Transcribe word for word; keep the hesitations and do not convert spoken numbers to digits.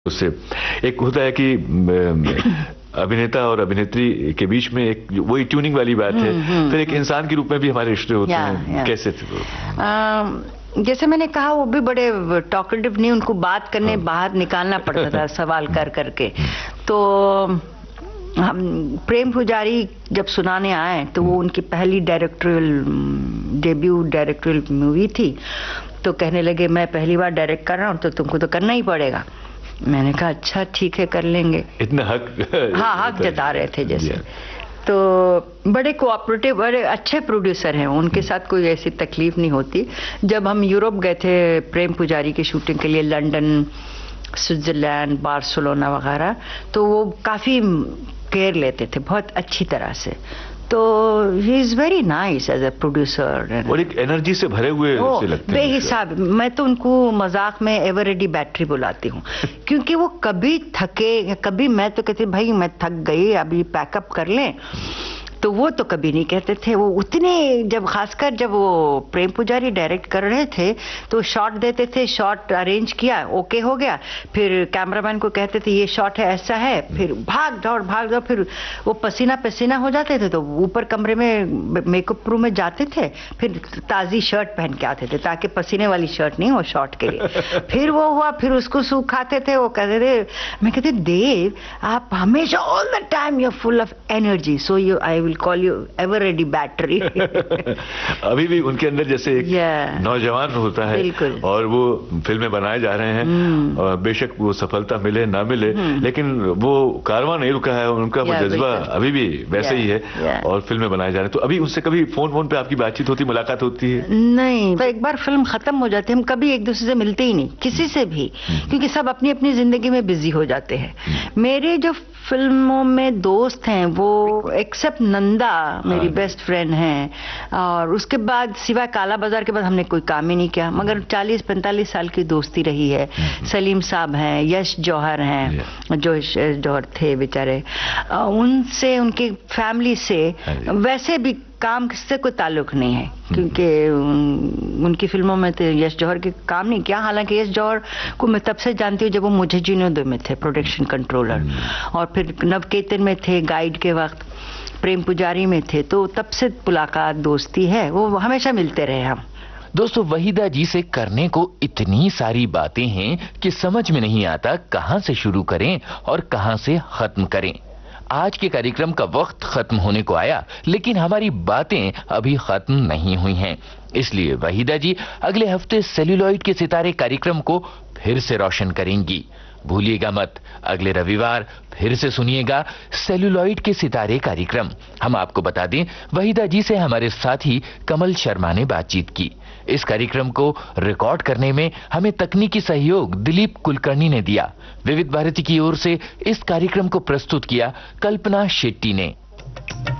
उससे एक होता है कि अभिनेता और अभिनेत्री के बीच में एक वही ट्यूनिंग वाली बात है। फिर एक इंसान के रूप में भी हमारे रिश्ते होते हैं। कैसे थे वो? जैसे मैंने कहा, वो भी बड़े टॉकेटिव नहीं, उनको बात करने हाँ। बाहर निकालना पड़ता था सवाल कर करके। तो हम प्रेम पुजारी जब सुनाने आए तो वो उनकी पहली डायरेक्टोरियल डेब्यू डायरेक्टोरियल मूवी थी। तो कहने लगे मैं पहली बार डायरेक्ट कर रहा हूँ तो तुमको तो करना ही पड़ेगा। मैंने कहा अच्छा ठीक है कर लेंगे। इतना हक हाँ हक जता रहे थे जैसे। तो बड़े कोऑपरेटिव, बड़े अच्छे प्रोड्यूसर हैं, उनके साथ कोई ऐसी तकलीफ नहीं होती। जब हम यूरोप गए थे प्रेम पुजारी की शूटिंग के लिए, लंदन, स्विट्जरलैंड, बार्सिलोना वगैरह, तो वो काफ़ी केयर लेते थे बहुत अच्छी तरह से। तो he is very nice as a producer. और एक एनर्जी से भरे हुए से लगते हैं बेहिसाब। मैं तो उनको मजाक में एवर रेडी बैटरी बुलाती हूँ क्योंकि वो कभी थके, कभी मैं तो कहती भाई मैं थक गई अभी पैकअप कर लें, तो वो तो कभी नहीं कहते थे। वो उतने, जब खासकर जब वो प्रेम पुजारी डायरेक्ट कर रहे थे तो शॉट देते थे, शॉट अरेंज किया, ओके हो गया, फिर कैमरामैन को कहते थे ये शॉट है ऐसा है, फिर भाग दौड़ भाग दौड़, फिर वो पसीना पसीना हो जाते थे तो ऊपर कमरे में मेकअप रूम में जाते थे, फिर ताज़ी शर्ट पहन के आते थे ताकि पसीने वाली शर्ट नहीं हो शॉट के लिए। फिर वो हुआ, फिर उसको सुखाते थे। वो कहते थे, मैं कहते देव आप हमेशा all the time you are full of energy, so you I will call you ever ready battery. अभी भी उनके अंदर जैसे एक yeah. नौजवान होता है और वो फिल्में बनाए जा रहे हैं hmm. और बेशक वो सफलता मिले ना मिले hmm. लेकिन वो कारवां नहीं रुका है, उनका yeah, जज्बा अभी भी वैसे yeah, ही है yeah. और फिल्में बनाए जा रहे हैं। तो अभी उनसे कभी फोन फोन पे आपकी बातचीत होती, मुलाकात होती है? नहीं, तो एक बार फिल्म खत्म हो जाती है हम कभी एक दूसरे से मिलते ही नहीं किसी से भी hmm. क्योंकि सब अपनी अपनी जिंदगी में बिजी हो जाते हैं hmm. मेरे जो फिल्मों में दोस्त हैं वो एक्सेप्ट नंदा मेरी बेस्ट फ्रेंड हैं, और उसके बाद सिवाय काला बाजार के बाद हमने कोई काम ही नहीं किया, मगर चालीस पैंतालीस साल की दोस्ती रही है। सलीम साहब हैं, यश जौहर हैं, जो यश जौहर थे बेचारे, उनसे, उनकी फैमिली से वैसे भी काम से कोई ताल्लुक नहीं है क्योंकि उन, उनकी फिल्मों में तो यश जौहर के काम नहीं किया। हालांकि यश जौहर को मैं तब से जानती हूँ जब वो मुझे जीनोदय में थे प्रोडक्शन कंट्रोलर, और फिर नवकेतन में थे गाइड के वक्त, प्रेम पुजारी में थे, तो तब से मुलाकात दोस्ती है, वो हमेशा मिलते रहे हम। दोस्तों, वहीदा जी से करने को इतनी सारी बातें हैं कि समझ में नहीं आता कहां से शुरू करें और कहां से खत्म करें। आज के कार्यक्रम का वक्त खत्म होने को आया, लेकिन हमारी बातें अभी खत्म नहीं हुई हैं। इसलिए वहीदा जी अगले हफ्ते सेल्यूलॉइड के सितारे कार्यक्रम को फिर से रोशन करेंगी। भूलिएगा मत, अगले रविवार फिर से सुनिएगा सेल्यूलॉइड के सितारे कार्यक्रम। हम आपको बता दें, वहीदा जी से हमारे साथी कमल शर्मा ने बातचीत की। इस कार्यक्रम को रिकॉर्ड करने में हमें तकनीकी सहयोग दिलीप कुलकर्णी ने दिया। विविध भारती की ओर से इस कार्यक्रम को प्रस्तुत किया कल्पना शेट्टी ने।